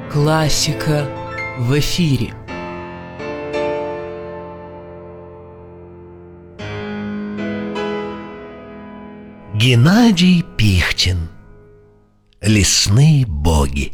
Классика в эфире. Геннадий Пихтин. Лесные боги.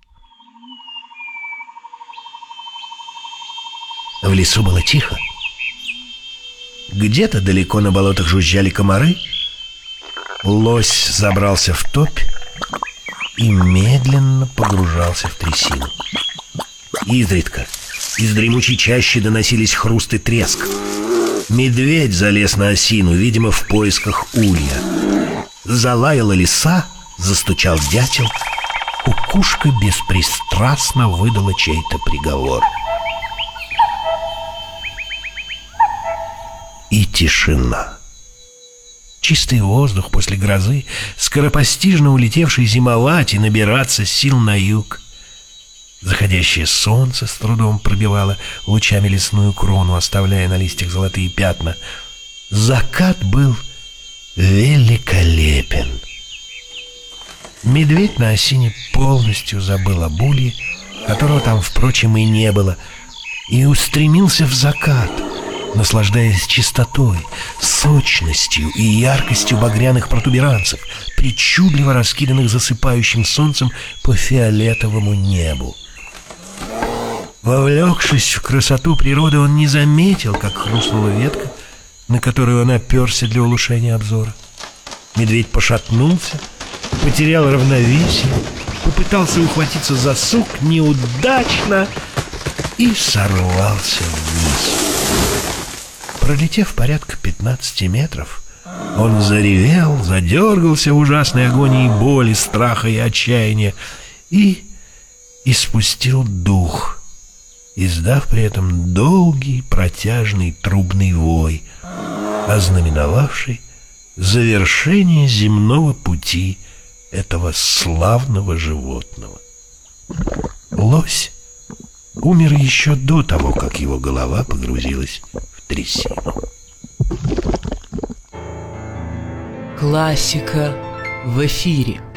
В лесу было тихо. Где-то далеко на болотах жужжали комары. Лось забрался в топь и медленно погружался в трясину. Изредка из дремучей чащи доносились хруст и треск. Медведь залез на осину, видимо, в поисках улья. Залаяла лиса, застучал дятел. Кукушка беспристрастно выдала чей-то приговор. И тишина. Чистый воздух после грозы, скоропостижно улетевший зимовать и набираться сил на юг. Заходящее солнце с трудом пробивало лучами лесную крону, оставляя на листьях золотые пятна. Закат был великолепен. Медведь на осине полностью забыл об улье, которого там, впрочем, и не было, и устремился в закат, наслаждаясь чистотой, сочностью и яркостью багряных протуберанцев, причудливо раскиданных засыпающим солнцем по фиолетовому небу. Вовлекшись в красоту природы, он не заметил, как хрустнула ветка, на которую он оперся для улучшения обзора. Медведь пошатнулся, потерял равновесие, попытался ухватиться за сук неудачно и сорвался вниз. Пролетев порядка 15 метров, он заревел, задергался в ужасной агонии боли, страха и отчаяния и испустил дух, издав при этом долгий протяжный трубный вой, ознаменовавший завершение земного пути этого славного животного. Лось умер еще до того, как его голова погрузилась в трясину. Классика в эфире.